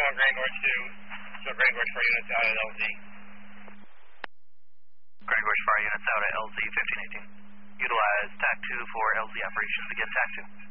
Grand Gorge 2. So Grand Gorge 4 units out at LZ. Grand Gorge 4 units out at LZ 1518. Utilize TAC 2 for LZ operations. Again, TAC 2.